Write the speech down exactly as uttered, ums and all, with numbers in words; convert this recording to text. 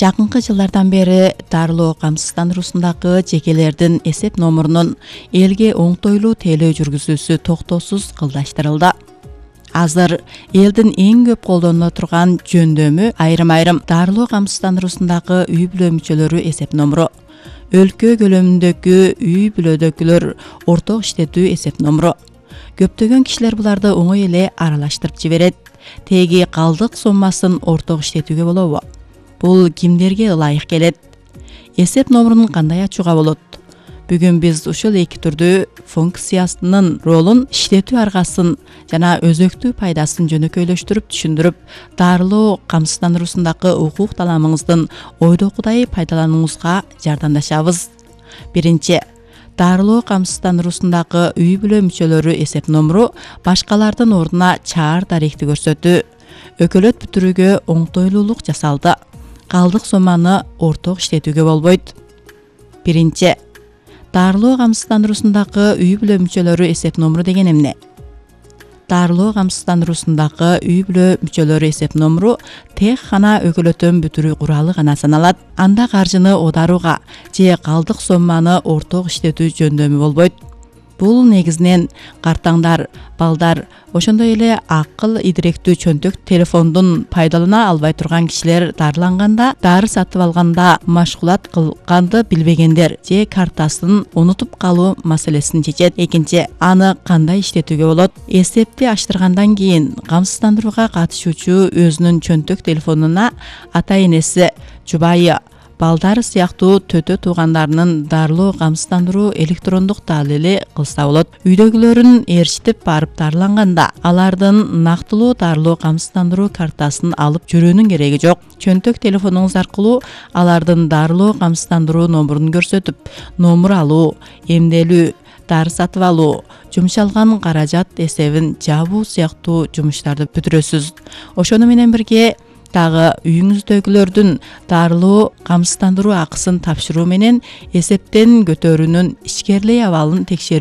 Жакынкы жылдардан бери дарылоо камсыздандыруусундагы жекелердин эсеп номурунун элге оңтойлуу тейлөө жүргүзүүсү токтоосуз кылдаштырылды. Азыр элдин эң көп колдонуло турган жөндөмү айрым-айрым дарылоо камсыздандыруусундагы үй бүлө мүчөлөрү эсеп номуру. Өлкө көлөмүндөгү үй бүлөдөгүлөр орток иштетүү эсеп номуру. Көптөгөн кишилер буларды оңой эле аралаштырып жиберет. Теги калдык суммасын орток иштетүүгө болобу? Бул кимдерге ылайык келет? Эсеп номурун кандай ачууга болот? Бүгүн биз ушул эки түрдүү функциясынын ролун, иштетүү аргасын жана өзөктүү пайдасын жөнөкөйлөштүрүп түшүндүрүп, дарылоо камсыздандыруусундагы укук таламыңыздын ойдокудай пайдаланууңузга жардамдашабыз. Биринчи, дарылоо камсыздандыруусундагы үй бүлө мүчөлөрү эсеп номуру башкалардын ордуна чаар даректи көрсөтүү. Өкөлөт бүтүрүүгө оңтойлуулук жасалды. Калдык соманы орток иштетүүгө болбойт. Биринчи, дарылоо камсыздандыруусундагы үй бүлө мүчөлөрү эсеп номуру деген эмне? Дарылоо камсыздандыруусундагы үй бүлө мүчөлөрү эсеп номуру тех гана өкөлөтөн бүтүрүү куралы гана саналат. Анда каржыны оодарууга же калдык сомманы орток иштетүү жөндөмү болбойт. Бул негизинен картаңдар, балдар, ошондой эле акыл идиректүү чөнтөк телефондун пайдалана албай турган кишилер дарыланганда, дары сатып алганда, машгулат кылганды билбегендер же картасын унутуп калуу маселесин чечет. Экинчи, аны кандай иштетүүгө болот? Эсепти ачтыргандан кийин камсыздандырууга катышуучу өзүнүн чөнтөк телефонуна ата-энеси, жубайы, балдары сыяктуу төтө туугандарынын дарылоо камсыздандыруу электрондук далили кылса болот. Үйдөгүлөрүн ээрчитип барып дарыланганда, алардын нактылуу дарылоо камсыздандыруу картасын алып жүрүүнүн кереги жок. Чөнтөк телефонуңуз аркылуу алардын дарылоо камсыздандыруу номурун көрсөтүп, номур алуу, эмделүү, дары сатып алуу, жумшалган каражат эсебин жабуу сыяктуу жумуштарды бүтүрөсүз. Ошону менен бирге дагы үйүңүздөгүлөрдүн дарылоо камсыздандыруу акысын тапшыруу менен эсептен көтөрүүнүн ичкерлей абалын текшерүү